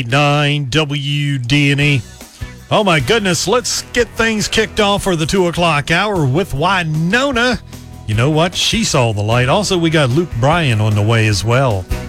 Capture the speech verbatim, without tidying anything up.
nine W D N E. Oh my goodness, let's get things kicked off for the two o'clock hour with Winona. You know what? She saw the light. Also, we got Luke Bryan on the way as well.